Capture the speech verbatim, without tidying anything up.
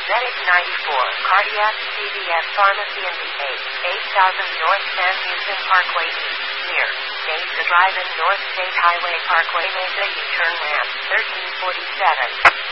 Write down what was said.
Medic ninety-four, Cardiac C V S Pharmacy in the eight, eight thousand North San Houston Parkway East, near Mesa Drive and North State Highway Parkway Mesa U-turn ramp, thirteen forty-seven.